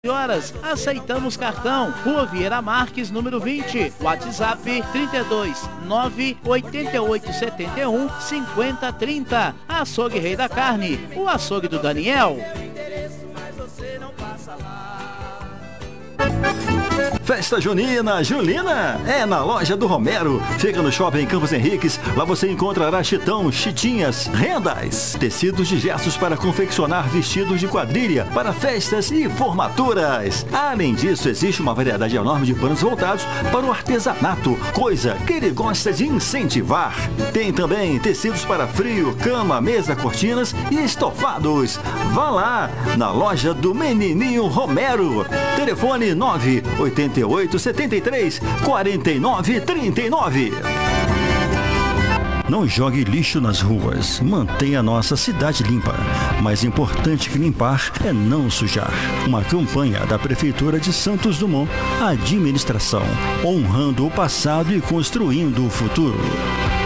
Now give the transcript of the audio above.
horas, aceitamos cartão. Rua Vieira Marques, número 20. WhatsApp 32 98871 5030. Açougue Rei da Carne, o açougue do Daniel. Festa Junina, Julina, é na loja do Romero. Fica no Shopping Campos Henriques. Lá você encontrará chitão, chitinhas, rendas, tecidos de gestos para confeccionar vestidos de quadrilha para festas e formaturas. Além disso, existe uma variedade enorme de panos voltados para o artesanato, coisa que ele gosta de incentivar. Tem também tecidos para frio, cama, mesa, cortinas e estofados. Vá lá, na loja do Menininho Romero. Telefone 98873-4939. Não jogue lixo nas ruas. Mantenha a nossa cidade limpa. Mais importante que limpar é não sujar. Uma campanha da Prefeitura de Santos Dumont. Administração, honrando o passado e construindo o futuro.